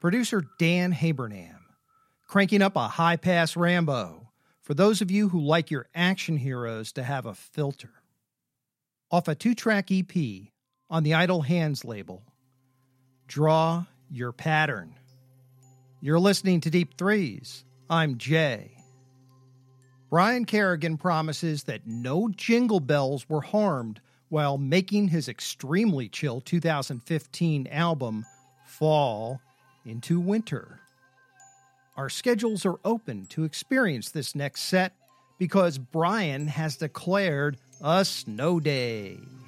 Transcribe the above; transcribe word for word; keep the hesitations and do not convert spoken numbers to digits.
Producer Dan Habernam, cranking up a high-pass Rambo for those of you who like your action heroes to have a filter. Off a two-track E P on the Idle Hands label, Draw Your Pattern. You're listening to Deep Threes. I'm Jay. Brian Kerrigan promises that no jingle bells were harmed while making his extremely chill two thousand fifteen album, Fall into Winter. Our schedules are open to experience this next set because Brian has declared a snow day.